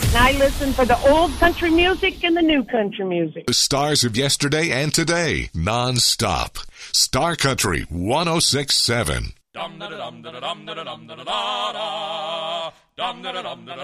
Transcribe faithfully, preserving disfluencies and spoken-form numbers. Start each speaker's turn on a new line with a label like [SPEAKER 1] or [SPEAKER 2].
[SPEAKER 1] And I listen for the old country music and the new country music.
[SPEAKER 2] The stars of yesterday and today, non-stop. Star Country one oh six point seven.